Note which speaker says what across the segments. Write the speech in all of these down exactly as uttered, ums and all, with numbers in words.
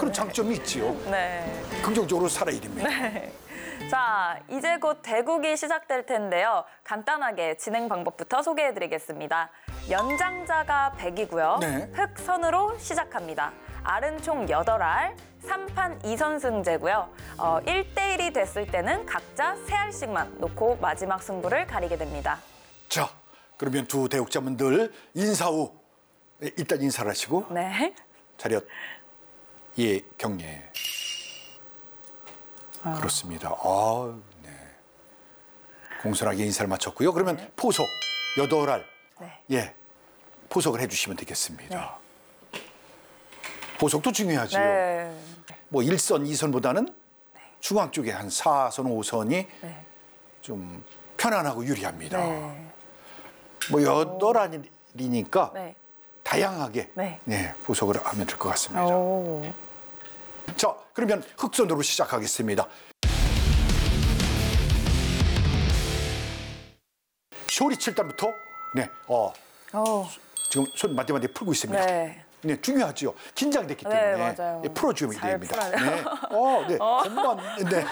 Speaker 1: 그런 장점이 있지요.
Speaker 2: 네.
Speaker 1: 긍정적으로 살아야 됩니다.
Speaker 2: 네. 자, 이제 곧 대국이 시작될 텐데요. 간단하게 진행 방법부터 소개해드리겠습니다. 연장자가 백이고요.
Speaker 1: 네.
Speaker 2: 흑선으로 시작합니다. 알은 총 여덟 알, 삼 판 이 선승제고요. 어, 일 대 일이 됐을 때는 각자 세 알씩만 놓고 마지막 승부를 가리게 됩니다.
Speaker 1: 자, 그러면 두 대국자분들 인사 후 일단 인사를 하시고
Speaker 2: 네.
Speaker 1: 차렷 예 경례.
Speaker 2: 아.
Speaker 1: 그렇습니다. 아, 네. 공손하게 인사를 마쳤고요. 그러면
Speaker 2: 네.
Speaker 1: 포석 여덟 알
Speaker 2: 네.
Speaker 1: 예 포석을 해주시면 되겠습니다.
Speaker 2: 네.
Speaker 1: 포석도 중요하지요.
Speaker 2: 네.
Speaker 1: 뭐 일 선, 이 선보다는 중앙 쪽에 한 사 선, 오 선이
Speaker 2: 네.
Speaker 1: 좀 편안하고 유리합니다.
Speaker 2: 네.
Speaker 1: 뭐 여덟 알이니까
Speaker 2: 네.
Speaker 1: 다양하게
Speaker 2: 네.
Speaker 1: 네, 포석을 하면 될 것 같습니다.
Speaker 2: 오.
Speaker 1: 자, 그러면 흑선으로 시작하겠습니다. 쇼리 칠 단부터 네, 어,
Speaker 2: 오.
Speaker 1: 지금 손 마디마디 풀고 있습니다.
Speaker 2: 네.
Speaker 1: 네, 중요하지요. 긴장됐기
Speaker 2: 네,
Speaker 1: 때문에
Speaker 2: 맞아요.
Speaker 1: 예, 풀어주면
Speaker 2: 잘
Speaker 1: 됩니다.
Speaker 2: 풀어요.
Speaker 1: 네, 어, 네, 건반, 네,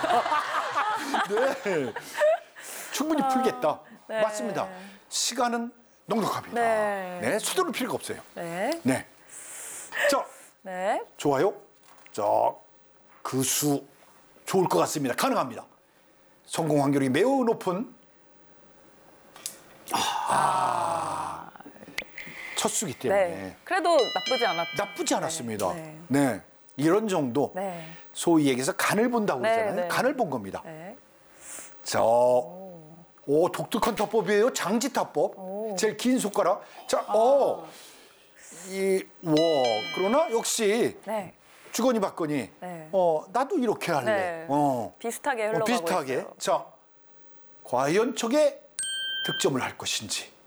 Speaker 1: 네, 충분히 풀겠다.
Speaker 2: 네.
Speaker 1: 맞습니다. 시간은 넉넉합니다.
Speaker 2: 네.
Speaker 1: 네, 서두를 필요가 없어요.
Speaker 2: 네.
Speaker 1: 네, 자,
Speaker 2: 네.
Speaker 1: 좋아요. 자, 그 수 좋을 것 같습니다. 가능합니다. 성공 확률이 매우 높은 아, 첫 수기 때문에
Speaker 2: 네. 그래도 나쁘지 않았죠.
Speaker 1: 나쁘지 않았습니다.
Speaker 2: 네.
Speaker 1: 네, 이런 정도
Speaker 2: 네.
Speaker 1: 소위 얘기해서 간을 본다고
Speaker 2: 네,
Speaker 1: 그러잖아요.
Speaker 2: 네.
Speaker 1: 간을 본 겁니다.
Speaker 2: 네.
Speaker 1: 자, 오, 독특한 타법이에요. 장지타법. 제일 긴 손가락. 자, 어, 이, 와, 그러나 역시
Speaker 2: 네.
Speaker 1: 주거니 받거니,
Speaker 2: 네.
Speaker 1: 어, 나도 이렇게 할래.
Speaker 2: 네.
Speaker 1: 어,
Speaker 2: 비슷하게
Speaker 1: 어,
Speaker 2: 흘러가고
Speaker 1: 비슷하게.
Speaker 2: 있어요.
Speaker 1: 자, 과연 저게 득점을 할 것인지.